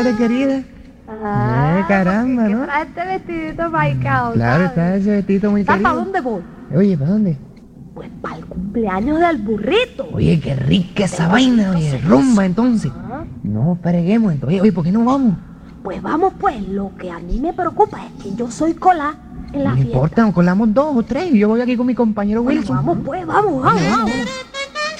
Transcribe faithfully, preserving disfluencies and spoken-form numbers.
querida. Ah, Eh, caramba, porque ¿no? trae este vestidito marcado, Claro, ¿sabes? está ese vestido muy ¿Sabes para querido. dónde voy? Oye, ¿para dónde? Pues para el cumpleaños del burrito. Oye, qué rica esa vaina, oye, rumba entonces. Ah, No, pereguemos entonces. Oye, ¿por qué no vamos? Pues vamos pues, lo que a mí me preocupa es que yo soy cola en la No fiesta. importa, nos colamos dos o tres. Yo voy aquí con mi compañero Bueno, Wilson. vamos pues, vamos, vamos, vamos.